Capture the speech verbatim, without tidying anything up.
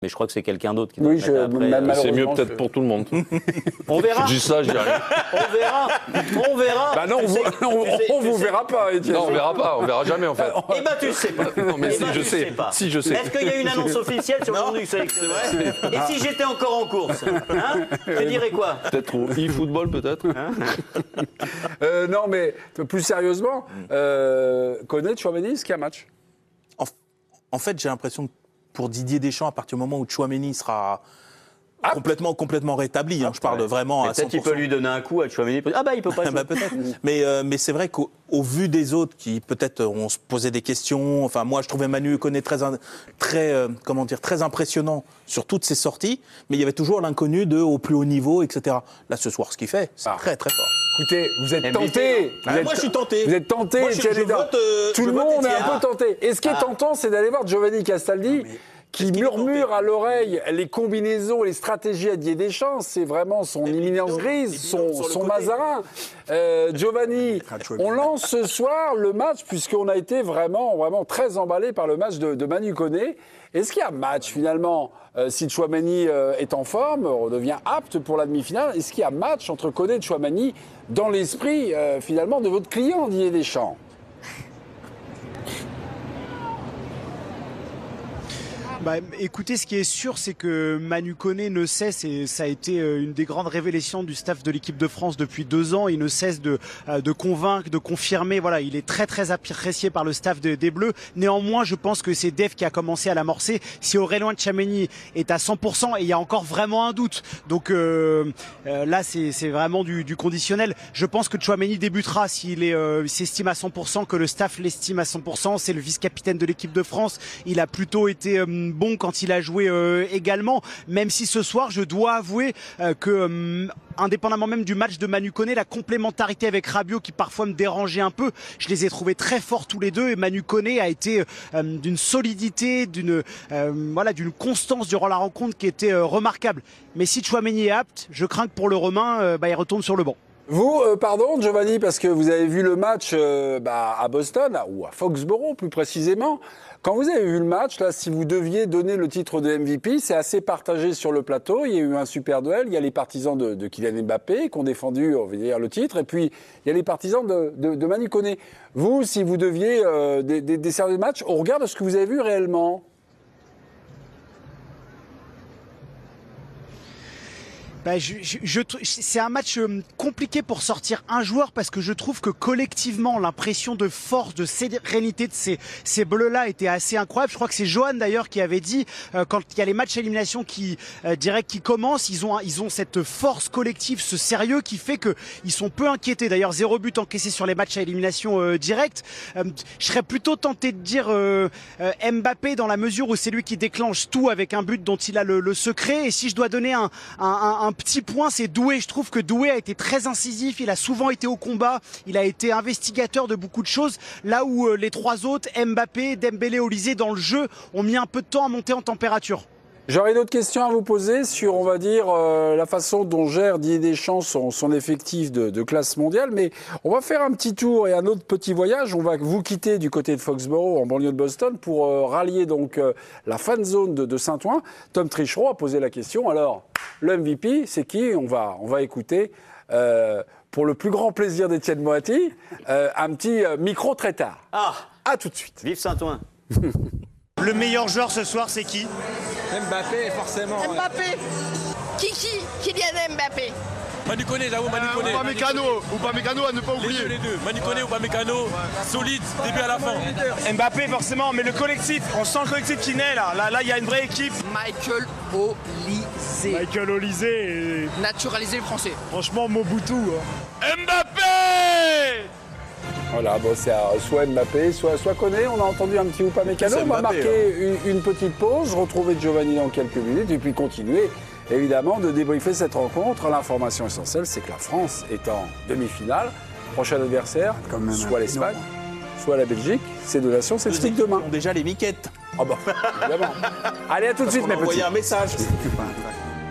Mais je crois que c'est quelqu'un d'autre qui doit oui, le je, mettre après. même, C'est mieux peut-être je... pour tout le monde. On verra. Je dis ça, je dis rien. On verra. On verra. Bah non, on, sais, on, sais, on vous sais. verra pas, Étienne. Non, on verra pas, on verra jamais en fait. Eh ben tu sais pas. Non, mais eh si, ben, je tu sais. pas. Si, je sais. Est-ce qu'il y a une annonce officielle sur le nom du sélectionneur? Et si j'étais encore en course, hein, tu dirais quoi? Peut-être au e-football, peut-être. Hein euh, non, mais plus sérieusement, euh, connaît Tchouaméni, ce qu'il y a match? En, en fait, j'ai l'impression que pour Didier Deschamps, à partir du moment où Tchouaméni sera Ah. complètement, complètement rétabli, hein, je parle vraiment à cent Peut-être pour cent. qu'il peut lui donner un coup à Tchouaméni. Ah bah il peut pas. bah, peut-être. mais, euh, mais c'est vrai qu'au au vu des autres qui peut-être ont se posé des questions, enfin moi je trouvais Manu Koné très, très, euh, comment dire, très impressionnant sur toutes ses sorties, mais il y avait toujours l'inconnu de au plus haut niveau, et cetera. Là ce soir, ce qu'il fait, c'est Ah. très très fort. Écoutez, vous êtes M V P, tenté. Vous Ah, êtes moi je suis tenté. Vous êtes tenté, Moi, je- Étienne je Hédard. vote, euh, Tout je le vote monde est Étienne. un peu tenté. Et ce qui est Ah. tentant, c'est d'aller voir Giovanni Castaldi, qui qu'il est murmure tenté. à l'oreille les combinaisons, les stratégies à Didier Deschamps. C'est vraiment son Et éminence puis, grise, et puis, son, sur le son côté. Mazarin. Euh, Giovanni, on lance ce soir le match, puisqu'on a été vraiment, vraiment très emballé par le match de, de Manu Koné. Est-ce qu'il y a match finalement, euh, si Tchouaméni euh, est en forme, redevient apte pour la demi-finale? Est-ce qu'il y a match entre Koné et Tchouaméni dans l'esprit euh, finalement de votre client Didier Deschamps? Bah, écoutez, ce qui est sûr, c'est que Manu Koné ne cesse, et ça a été une des grandes révélations du staff de l'équipe de France depuis deux ans, il ne cesse de, de convaincre, de confirmer. Voilà, il est très très apprécié par le staff de, des Bleus. Néanmoins, je pense que c'est Dave qui a commencé à l'amorcer. Si Aurélien Tchouaméni est à cent pour cent, et il y a encore vraiment un doute. Donc euh, euh, là, c'est, c'est vraiment du, du conditionnel. Je pense que Tchouaméni débutera s'il est, euh, s'estime à cent pour cent, que le staff l'estime à cent pour cent. C'est le vice-capitaine de l'équipe de France. Il a plutôt été euh, bon quand il a joué euh, également, même si ce soir je dois avouer euh, que euh, indépendamment même du match de Manu Koné, la complémentarité avec Rabiot qui parfois me dérangeait un peu, je les ai trouvés très forts tous les deux, et Manu Koné a été euh, d'une solidité, d'une euh, voilà, d'une constance durant la rencontre qui était euh, remarquable. Mais si Tchouaméni est apte, je crains que pour le Romain, euh, bah, il retourne sur le banc. Vous, euh, pardon, Giovanni, parce que vous avez vu le match euh, bah, à Boston, ou à Foxborough plus précisément. Quand vous avez vu le match, là, si vous deviez donner le titre de M V P, c'est assez partagé sur le plateau. Il y a eu un super duel. Il y a les partisans de, de Kylian Mbappé qui ont défendu, on va dire, le titre. Et puis, il y a les partisans de, de, de Manu Koné. Vous, si vous deviez euh, des, des, des sérieux matchs, au regard de ce que vous avez vu réellement? Bah, je, je, je, c'est un match compliqué pour sortir un joueur, parce que je trouve que collectivement l'impression de force, de sérénité de ces, ces bleus-là était assez incroyable. Je crois que c'est Johan d'ailleurs qui avait dit euh, quand il y a les matchs à élimination qui euh, direct qui commencent, ils ont ils ont cette force collective, ce sérieux qui fait que ils sont peu inquiétés. D'ailleurs zéro but encaissé sur les matchs à élimination euh, directe. Euh, je serais plutôt tenté de dire euh, euh, Mbappé, dans la mesure où c'est lui qui déclenche tout avec un but dont il a le, le secret. Et si je dois donner un, un, un, un petit point, c'est Doué. Je trouve que Doué a été très incisif, il a souvent été au combat, il a été investigateur de beaucoup de choses, là où euh, les trois autres, Mbappé, Dembélé, Olysée, dans le jeu, ont mis un peu de temps à monter en température. J'aurais d'autres questions à vous poser sur, on va dire, euh, la façon dont gère Didier Deschamps son, son effectif de, de classe mondiale. Mais on va faire un petit tour et un autre petit voyage. On va vous quitter du côté de Foxborough, en banlieue de Boston, pour euh, rallier donc euh, la fan zone de, de Saint-Ouen. Tom Trichereau a posé la question. Alors, le M V P, c'est qui? On va, on va écouter, euh, pour le plus grand plaisir d'Étienne Moati, euh, un petit euh, micro très tard. Ah, à tout de suite. Vive Saint-Ouen. Le meilleur joueur ce soir, c'est qui? Mbappé, forcément. Mbappé ouais. Kiki, Kylian Mbappé. Manu Koné, j'avoue, Manu euh, Koné. Ou pas Mécano, ou pas Mécano à ne pas oublier. Les deux, les deux. Manu Koné ou pas Mécano, ouais. Solide, début à la fin. Mbappé, forcément, mais le collectif, on sent le collectif qui naît là. Là, là, il y a une vraie équipe. Michael Olysée. Michael Olysée. Et... naturalisé français. Franchement, Mobutu. Hein. Mbappé! Voilà, bon, c'est soit Mbappé, soit, soit Koné. On a entendu un petit Upamecano. On va marquer hein. une, une petite pause, retrouver Giovanni dans quelques minutes et puis continuer, évidemment, de débriefer cette rencontre. L'information essentielle, c'est que la France est en demi-finale. Prochain adversaire, soit l'Espagne, soit la Belgique. Ces deux nations s'expliquent demain. Ils ont déjà les miquettes. Ah bah, évidemment. Allez, à tout de suite, mes petits. On va envoyer un message.